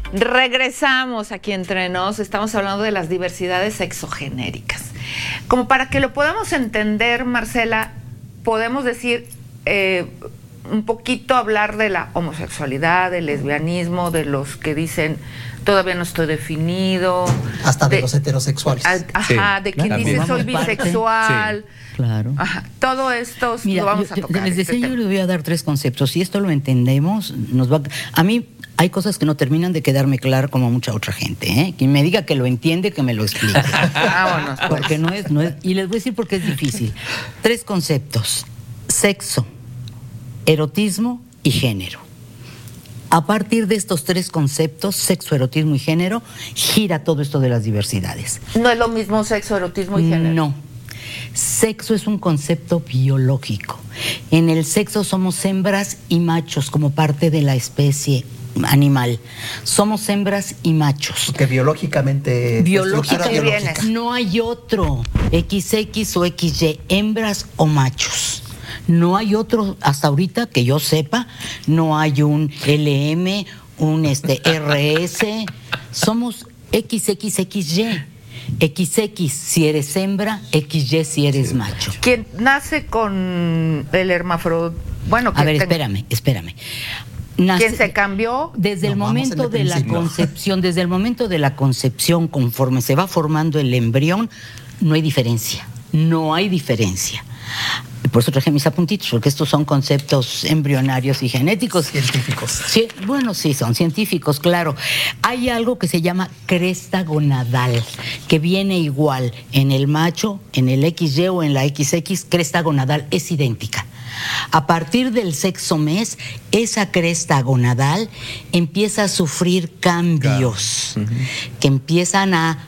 Regresamos aquí entre nos, estamos hablando de las diversidades sexogenéricas. Como para que lo podamos entender, Marcela, podemos decir, un poquito hablar de la homosexualidad, del lesbianismo, de los que dicen todavía no estoy definido. Hasta de los heterosexuales. Ajá, de quien dice soy bisexual. Sí, claro. Ajá, todo esto Mira, lo vamos a tocar. Les decía, yo les voy a dar 3 conceptos. Si esto lo entendemos, a mí hay cosas que no terminan de quedarme claras como a mucha otra gente, ¿eh? Quien me diga que lo entiende, que me lo explique. Vámonos, pues. Porque no es, y les voy a decir por qué es difícil. 3 conceptos: sexo, erotismo y género. A partir de estos 3 conceptos, sexo, erotismo y género, gira todo esto de las diversidades. ¿No es lo mismo sexo, erotismo y género? No. Sexo es un concepto biológico. En el sexo somos hembras y machos como parte de la especie animal. Somos hembras y machos. Que biológicamente no hay otro XX o XY, hembras o machos. No hay otro, hasta ahorita que yo sepa, no hay un LM, un RS. Somos XXXY. XX si eres hembra, XY si eres macho. ¿Quién nace con el hermafrodita? Bueno, a ver, espérame. ¿Quién se cambió? Desde el momento de la concepción, conforme se va formando el embrión, no hay diferencia. Por eso traje mis apuntitos, porque estos son conceptos embrionarios y genéticos. Científicos. Sí, bueno, sí, son científicos, claro. Hay algo que se llama cresta gonadal, que viene igual en el macho, en el XY o en la XX, cresta gonadal es idéntica. A partir del sexto mes, esa cresta gonadal empieza a sufrir cambios que empiezan a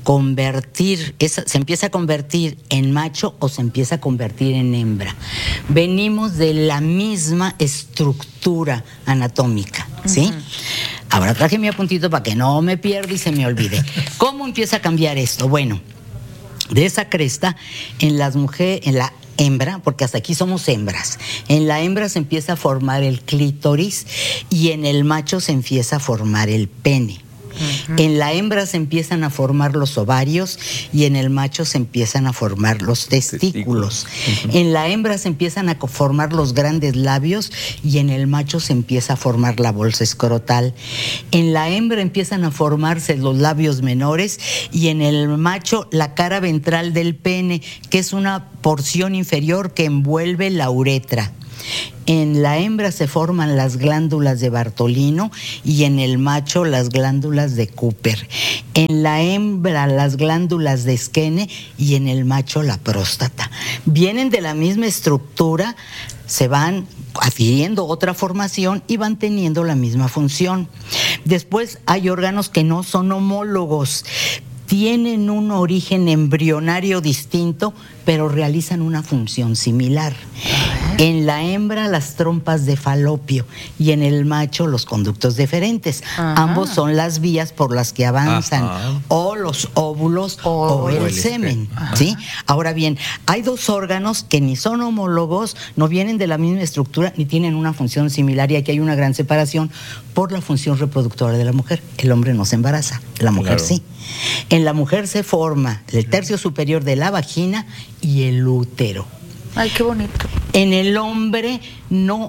se empieza a convertir en macho o se empieza a convertir en hembra. Venimos de la misma estructura anatómica, ¿sí? Ahora traje mi apuntito para que no me pierda y se me olvide. ¿Cómo empieza a cambiar esto? Bueno, de esa cresta, en las mujeres, en la hembra, porque hasta aquí somos hembras, en la hembra se empieza a formar el clítoris y en el macho se empieza a formar el pene. En la hembra se empiezan a formar los ovarios y en el macho se empiezan a formar los testículos. En la hembra se empiezan a formar los grandes labios y en el macho se empieza a formar la bolsa escrotal. En la hembra empiezan a formarse los labios menores y en el macho la cara ventral del pene, que es una porción inferior que envuelve la uretra. En la hembra se forman las glándulas de Bartolino y en el macho las glándulas de Cooper. En la hembra las glándulas de Skene y en el macho la próstata. Vienen de la misma estructura, se van adquiriendo otra formación y van teniendo la misma función. Después hay órganos que no son homólogos. Tienen un origen embrionario distinto, pero realizan una función similar. En la hembra las trompas de falopio y en el macho los conductos deferentes. Ambos son las vías por las que avanzan o los óvulos o el semen, ¿sí? Ahora bien, hay 2 órganos que ni son homólogos, no vienen de la misma estructura ni tienen una función similar, y aquí hay una gran separación por la función reproductora de la mujer. El hombre no se embaraza, la mujer sí. En la mujer se forma el tercio superior de la vagina y el útero. Ay, qué bonito. En el hombre no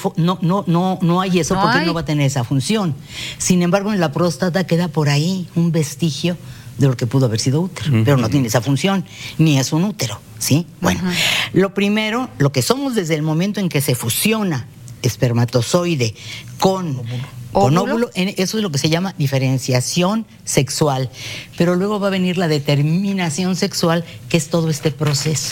hay eso, porque no va a tener esa función. Sin embargo, en la próstata queda por ahí un vestigio de lo que pudo haber sido útero, pero no tiene esa función, ni es un útero, ¿sí? Bueno, lo primero, lo que somos desde el momento en que se fusiona espermatozoide con óvulo, eso es lo que se llama diferenciación sexual. Pero luego va a venir la determinación sexual, que es todo este proceso.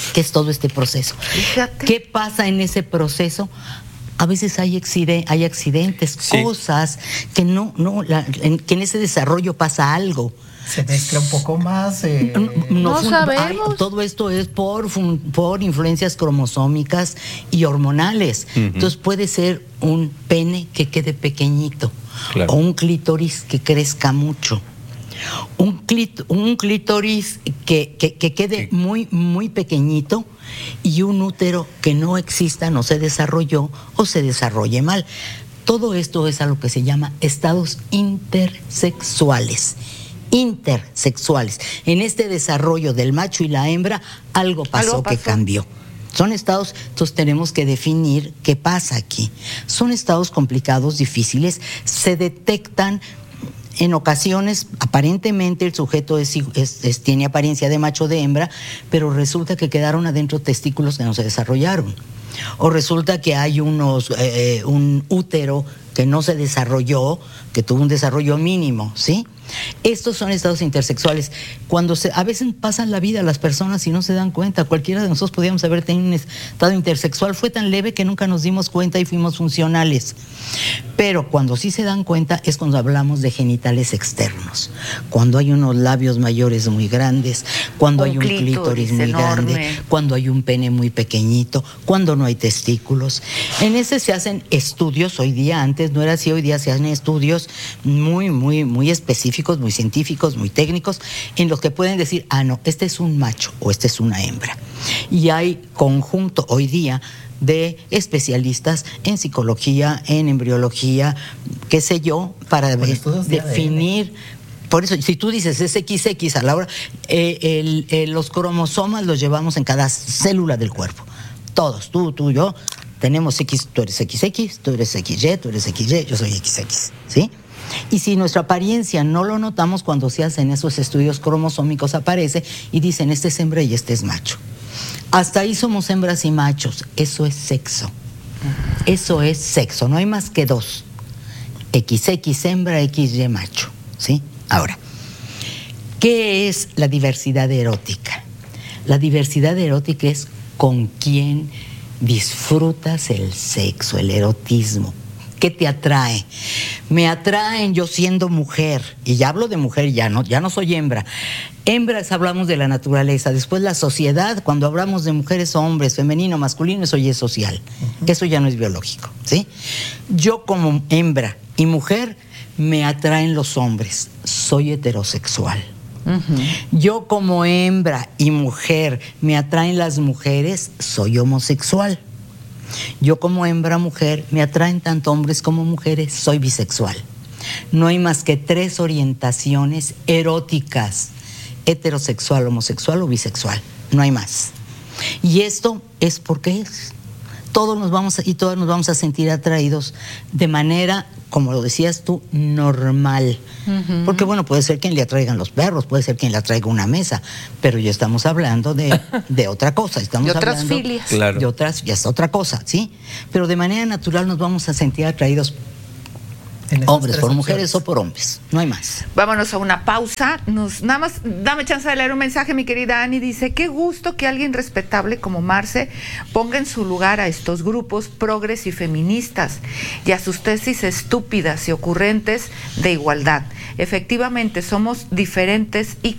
Fíjate. ¿Qué pasa en ese proceso? A veces hay accidentes, cosas que que en ese desarrollo pasa algo. Se mezcla un poco más. No sabemos. Todo esto es por influencias cromosómicas y hormonales. Entonces puede ser un pene que quede pequeñito, o un clítoris que crezca mucho. Un clítoris que quede muy, muy pequeñito, y un útero que no exista, no se desarrolló o se desarrolle mal. Todo esto es a lo que se llama estados intersexuales. Intersexuales. En este desarrollo del macho y la hembra, algo pasó que cambió. Son estados, entonces tenemos que definir qué pasa aquí. Son estados complicados, difíciles, se detectan en ocasiones, aparentemente el sujeto tiene apariencia de macho o de hembra, pero resulta que quedaron adentro testículos que no se desarrollaron. O resulta que hay un útero que no se desarrolló, que tuvo un desarrollo mínimo, ¿sí? Estos son estados intersexuales. A veces pasan la vida las personas y no se dan cuenta. Cualquiera de nosotros podíamos haber tenido un estado intersexual. Fue tan leve que nunca nos dimos cuenta y fuimos funcionales. Pero cuando sí se dan cuenta es cuando hablamos de genitales externos. Cuando hay unos labios mayores muy grandes, cuando hay un clítoris muy grande, cuando hay un pene muy pequeñito, cuando no hay testículos. En ese se hacen estudios hoy día. Antes no era así, hoy día se hacen estudios muy específicos, muy científicos, muy técnicos, en los que pueden decir, no, este es un macho o este es una hembra. Y hay conjunto hoy día de especialistas en psicología, en embriología, qué sé yo, para definir. Por eso, si tú dices es XX, a la hora, los cromosomas los llevamos en cada célula del cuerpo. Todos, tú, yo, tenemos X, tú eres XX, tú eres XY, tú eres XY, yo soy XX, ¿sí? Y si nuestra apariencia no lo notamos, cuando se hacen esos estudios cromosómicos aparece y dicen este es hembra y este es macho. Hasta ahí somos hembras y machos. Eso es sexo. Eso es sexo. No hay más que dos. XX hembra, XY macho. ¿Sí? Ahora, ¿qué es la diversidad erótica? La diversidad erótica es con quién disfrutas el sexo, el erotismo. ¿Qué te atrae? Me atraen yo siendo mujer, y ya hablo de mujer, ya no soy hembra. Hembras hablamos de la naturaleza, después la sociedad, cuando hablamos de mujeres o hombres, femenino, masculino, eso ya es social, eso ya no es biológico, ¿sí? Yo como hembra y mujer me atraen los hombres, soy heterosexual. Yo como hembra y mujer me atraen las mujeres, soy homosexual. Yo como hembra mujer me atraen tanto hombres como mujeres, soy bisexual. No hay más que 3 orientaciones eróticas: heterosexual, homosexual o bisexual. No hay más. Y esto es porque todas nos vamos a sentir atraídos de manera, como lo decías tú, normal. Porque bueno, puede ser quien le atraigan los perros, puede ser quien le atraiga una mesa, pero ya estamos hablando de otra cosa. Estamos de otras hablando filias. Claro. De otras, ya es otra cosa, ¿sí? Pero de manera natural nos vamos a sentir atraídos, hombres por mujeres o por hombres, no hay más. Vámonos a una pausa. Nada más, dame chance de leer un mensaje. Mi querida Ani dice: qué gusto que alguien respetable como Marce ponga en su lugar a estos grupos progres y feministas y a sus tesis estúpidas y ocurrentes de igualdad. Efectivamente somos diferentes y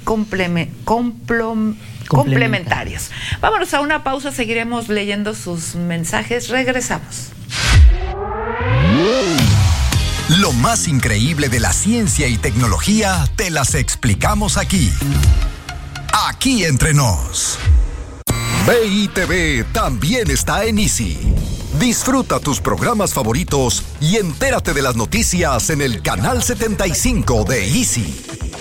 complementarios. Vámonos a una pausa, seguiremos leyendo sus mensajes. Regresamos. Lo más increíble de la ciencia y tecnología te las explicamos aquí. Aquí entre nos. BITV también está en Easy. Disfruta tus programas favoritos y entérate de las noticias en el canal 75 de Easy.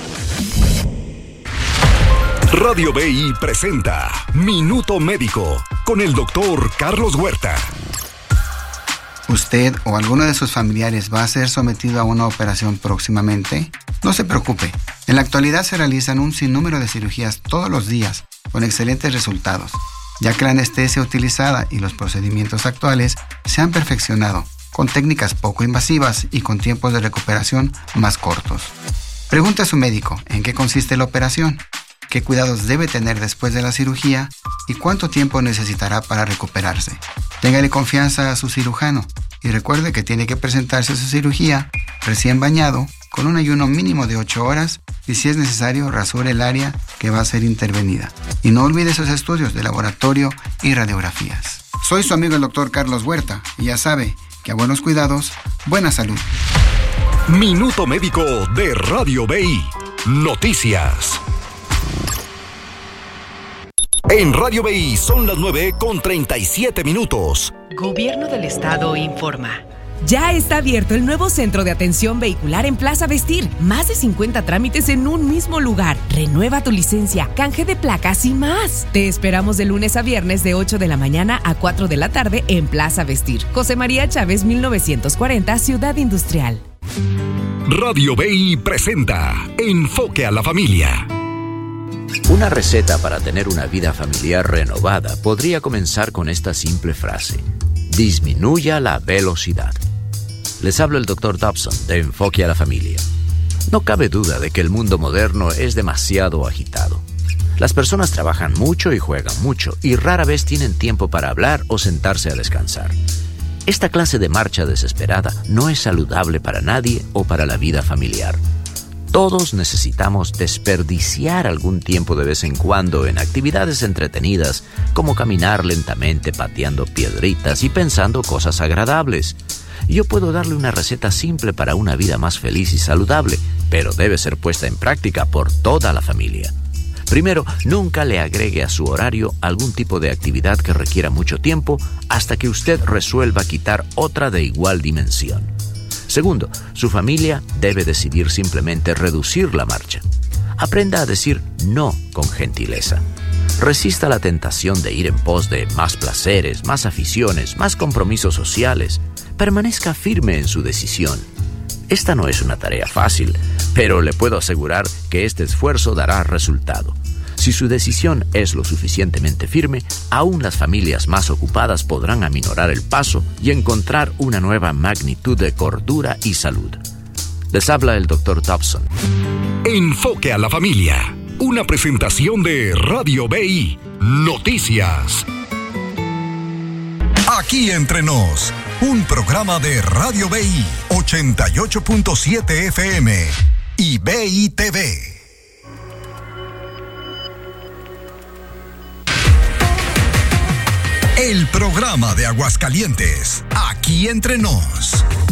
Radio BI presenta Minuto Médico con el doctor Carlos Huerta. ¿Usted o alguno de sus familiares va a ser sometido a una operación próximamente? No se preocupe. En la actualidad se realizan un sinnúmero de cirugías todos los días con excelentes resultados, ya que la anestesia utilizada y los procedimientos actuales se han perfeccionado con técnicas poco invasivas y con tiempos de recuperación más cortos. Pregunte a su médico en qué consiste la operación, qué cuidados debe tener después de la cirugía y cuánto tiempo necesitará para recuperarse. Téngale confianza a su cirujano y recuerde que tiene que presentarse a su cirugía recién bañado, con un ayuno mínimo de 8 horas y, si es necesario, rasure el área que va a ser intervenida. Y no olvide sus estudios de laboratorio y radiografías. Soy su amigo el doctor Carlos Huerta y ya sabe que a buenos cuidados, buena salud. Minuto Médico de Radio BI. Noticias. En Radio BI son las 9:37. Gobierno del Estado informa. Ya está abierto el nuevo centro de atención vehicular en Plaza Vestir. Más de 50 trámites en un mismo lugar. Renueva tu licencia, canje de placas y más. Te esperamos de lunes a viernes de 8 de la mañana a 4 de la tarde en Plaza Vestir. José María Chávez, 1940, Ciudad Industrial. Radio BI presenta Enfoque a la Familia. Una receta para tener una vida familiar renovada podría comenzar con esta simple frase: disminuya la velocidad. Les habla el Dr. Dobson de Enfoque a la Familia. No cabe duda de que el mundo moderno es demasiado agitado. Las personas trabajan mucho y juegan mucho, y rara vez tienen tiempo para hablar o sentarse a descansar. Esta clase de marcha desesperada no es saludable para nadie o para la vida familiar. Todos necesitamos desperdiciar algún tiempo de vez en cuando en actividades entretenidas, como caminar lentamente pateando piedritas y pensando cosas agradables. Yo puedo darle una receta simple para una vida más feliz y saludable, pero debe ser puesta en práctica por toda la familia. Primero, nunca le agregue a su horario algún tipo de actividad que requiera mucho tiempo hasta que usted resuelva quitar otra de igual dimensión. Segundo, su familia debe decidir simplemente reducir la marcha. Aprenda a decir no con gentileza. Resista la tentación de ir en pos de más placeres, más aficiones, más compromisos sociales. Permanezca firme en su decisión. Esta no es una tarea fácil, pero le puedo asegurar que este esfuerzo dará resultado. Si su decisión es lo suficientemente firme, aún las familias más ocupadas podrán aminorar el paso y encontrar una nueva magnitud de cordura y salud. Les habla el Dr. Dobson. Enfoque a la Familia. Una presentación de Radio BI. Noticias. Aquí entre nos. Un programa de Radio BI 88.7 FM y BI TV. El programa de Aguascalientes, aquí entre nos.